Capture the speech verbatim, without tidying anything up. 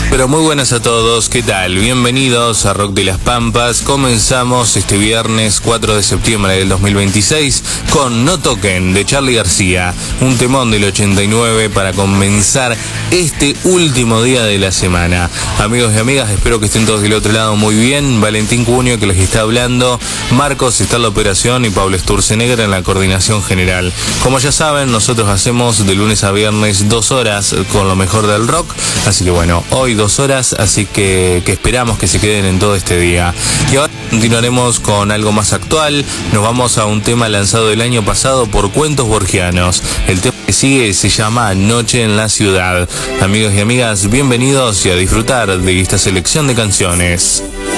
Pero muy buenas a todos, ¿qué tal? Bienvenidos a Rock de las Pampas. Comenzamos este viernes cuatro de septiembre del dos mil veintiséis con No Toquen de Charly García, un temón del ochenta y nueve para comenzar este último día de la semana. Amigos y amigas, espero que estén todos del otro lado muy bien. Valentín Cunio que les está hablando, Marcos está en la operación y Pablo Sturzenegger en la coordinación general. Como ya saben, nosotros hacemos de lunes a viernes dos horas con lo mejor del rock, así que bueno, hoy dos horas, así que, que esperamos que se queden en todo este día. Y ahora continuaremos con algo más actual. Nos vamos a un tema lanzado el año pasado por Cuentos Borgianos. El tema que sigue se llama Noche en la Ciudad. Amigos y amigas, bienvenidos y a disfrutar de esta selección de canciones.